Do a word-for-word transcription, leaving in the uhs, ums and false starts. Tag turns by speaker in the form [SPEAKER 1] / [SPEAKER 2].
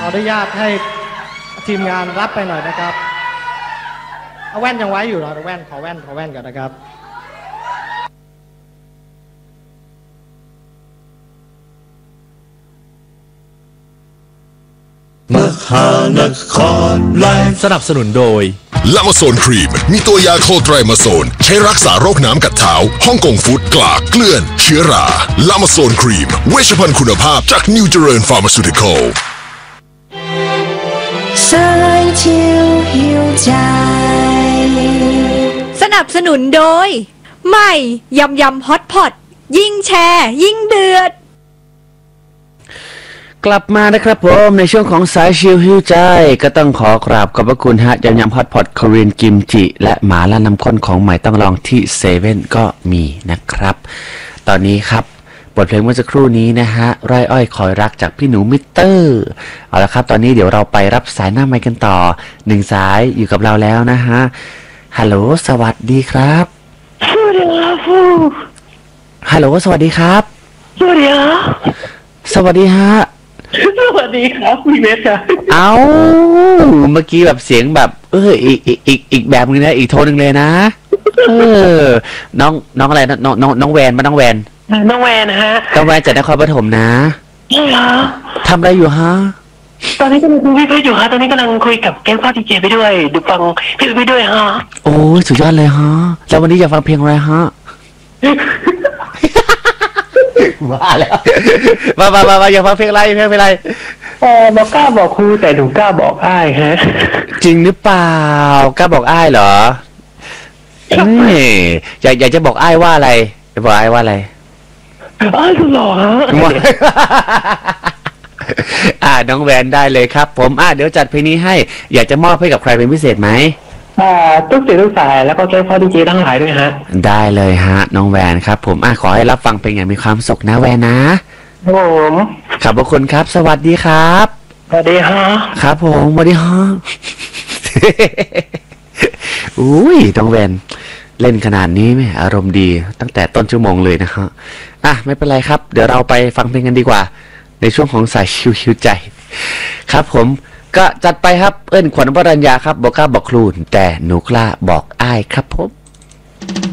[SPEAKER 1] อนุญาตให้ทีมงานรับไปหน่อยนะครับเอาแว่นยังไว้อยู่เหรอแว่นขอแว่นขอแว่นก่อนนะครับ
[SPEAKER 2] มหานครไลฟ์สนับสนุนโดย
[SPEAKER 3] ลามาโซนครีมมีตัวยาโคไตรมาโซนใช้รักษาโรคน้ำกัดเท้าฮ่องกงฟู้ดกลากเกลื่อนเชื้อราลามาโซนครีมเวชภัณฑ์คุณภาพจากนิวเจริญฟาร์มาซูติคอล
[SPEAKER 4] สายเที่ยวหิวใจสนับสนุนโดยใหม่ยำยำฮอตพอตยิ่งแชร์ยิ่งเดือด
[SPEAKER 5] กลับมานะครับผมในช่วงของสายชิลหิวใจก็ต้องขอกราบขอบพระคุณฮะยำยำฮอตพอตคอเรียนกิมจิและหมาล่าน้ำข้นของใหม่ต้องลองที่เซเว่นก็มีนะครับตอนนี้ครับบทเพลงเมื่อสักครู่นี้นะฮะไร่อ้อยคอยรักจากพี่หนูมิเตอร์เอาละครับตอนนี้เดี๋ยวเราไปรับสายหน้าไมค์กันต่อหนึ่งสายอยู่กับเราแล้วนะฮะฮัลโหลสวัสดีครับ
[SPEAKER 6] สวัสดีครับฟู
[SPEAKER 5] ฮัลโหลสวัสดีครับ
[SPEAKER 6] สวัสดีครับ
[SPEAKER 5] สวัสดีฮะ
[SPEAKER 6] สวัสดีครับพี่เบสครับ
[SPEAKER 5] เอาเมื่อกี้แบบเสียงแบบเอออีกอีกอีกอีกแบบนึงนะอีกโทนนึงเลยนะเออน้องน้องอะไรน้องน้องน้องแวนมาน้องแวน
[SPEAKER 6] น้องแวนนะฮะ
[SPEAKER 5] น้องแวนจากนครปฐมนะ
[SPEAKER 6] ใช่ครับ
[SPEAKER 5] ทำอะไรอยู่ฮะ
[SPEAKER 6] ตอนนี้กำลังคุยพี่เพชรอยู่ฮะตอนนี้กำลังคุยกับแก๊งพ่อดีเจไปด้วยดูฟังพี่ไปด้วยฮะ
[SPEAKER 5] โอ้ยสุดยอดเลยฮะแล้ววันนี้อยากฟังเพลงอะไรฮะว่าแล้วมามามาอยากฟังเพลงอะไรเพลงอะไร
[SPEAKER 6] เออบอกกล้าบอกครูแต่หนูกล้าบอกอ้ายฮะ
[SPEAKER 5] จริงหรือเปล่ากล้าบอกอ้ายเหรอนี่อยากอยากจะบอกอ้ายว่าอะไรจะบอกอ้ายว่าอะไร
[SPEAKER 6] อ้ายสุดหล่อฮะ
[SPEAKER 5] อ่าน้องแวนได้เลยครับผมอ่าเดี๋ยวจัดเพลงนี้ให้อยากจะมอบให้กับใครเป็นพิเศษไหม
[SPEAKER 6] อ่าทุกเสียงทุกสายแล้วก็แก๊งพ่อดีเจทั้งหลายด้วยฮะ
[SPEAKER 5] ได้เลยฮะน้องแวนครับผมอ่าขอให้รับฟังเพลงอย่างมีความสุขนะแวนนะครับ
[SPEAKER 6] ผม
[SPEAKER 5] ขอบคุณครับสวัสดีครับ
[SPEAKER 6] สวัสดีฮะ
[SPEAKER 5] ครับผมสวัสดีฮะอุ้ยน้องแวนเล่นขนาดนี้ไหมอารมณ์ดีตั้งแต่ต้นชั่วโมงเลยนะฮะอ่ะไม่เป็นไรครับเดี๋ยวเราไปฟังเพลงกันดีกว่าในช่วงของสายชิวๆใจครับผมก็จัดไปครับเอิ้นขวัญวรัญญาครับบอกกล้าบอกครูแต่หนูกล้าบอกอ้ายครับผม